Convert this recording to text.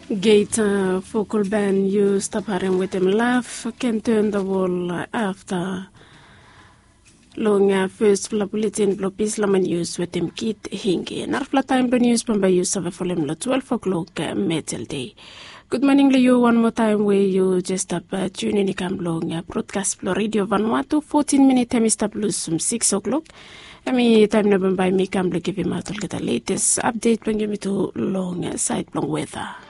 Gate focal ban used apparent with them laugh can turn the wall after long first bulletin blopis laman use with them kit hingi. Narfla time the news by use of a volume 12 o'clock metal day. Good morning to you one more time where you just up tune in long broadcast radio Vanuatu 14 minutes Mr. Blues from 6 o'clock. Time number by me come give him out the latest update bring me to long side long weather.